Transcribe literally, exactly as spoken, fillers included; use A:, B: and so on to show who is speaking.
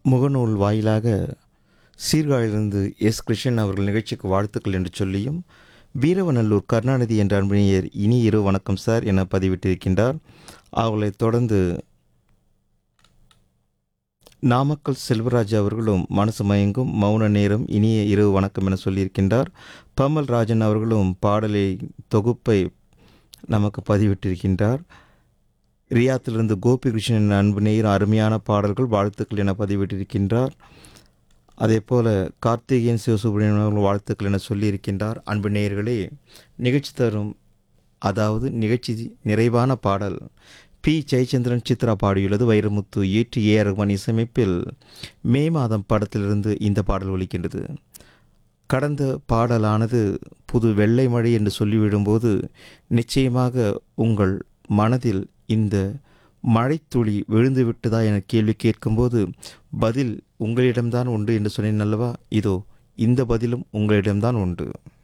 A: முகநூல் வாயிலாக சீர்காழியிலிருந்து எஸ் கிருஷ்ணன் அவர்கள் நிகழ்ச்சிக்கு வாழ்த்துக்கள் என்று சொல்லியும், வீரவநல்லூர் கருணாநிதி என்ற அன்பணியர் இனி இரு வணக்கம் சார் என பதிவிட்டிருக்கின்றார். அவர்களைத் தொடர்ந்து நாமக்கல் செல்வராஜ் அவர்களும் மனசு மயங்கும் மௌன நேரம் இனிய இரவு வணக்கம் என சொல்லியிருக்கின்றார். பமல் ராஜன் அவர்களும் பாடலை தொகுப்பை நமக்கு பதிவிட்டிருக்கின்றார். ரியாத்திலிருந்து கோபிகிருஷ்ணன் அன்பு நேயர் அருமையான பாடல்கள் வாழ்த்துக்கள் என பதிவிட்டிருக்கின்றார். அதே போல கார்த்திகேயன் சிவசுப்ரமணியன் அவர்கள் வாழ்த்துக்கள் என சொல்லியிருக்கின்றார். அன்பு நேயர்களே, நிகழ்ச்சி தரும் அதாவது நிகழ்ச்சி நிறைவான பாடல் பி ஜெயச்சந்திரன் சித்ரா பாடியுள்ளது. வைரமுத்து ஏற்றி ஏ ஆர் ரஹ்மான் இசையமைப்பில் மே மாதம் படத்திலிருந்து இந்த பாடல் ஒலிக்கின்றது. கடந்த பாடலானது புது வெள்ளை மழை என்று சொல்லிவிடும்போது நிச்சயமாக உங்கள் மனதில் இந்த மழைத்துளி விழுந்து விட்டதா என கேள்வி கேட்கும்போது பதில் உங்களிடம்தான் உண்டு என்று சொன்னேன் அல்லவா? இதோ இந்த பதிலும் உங்களிடம்தான் உண்டு.